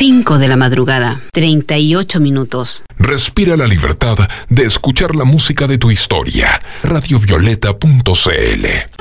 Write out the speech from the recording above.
5 de la madrugada, 38 minutos. Respira la libertad de escuchar la música de tu historia. Radiovioleta.cl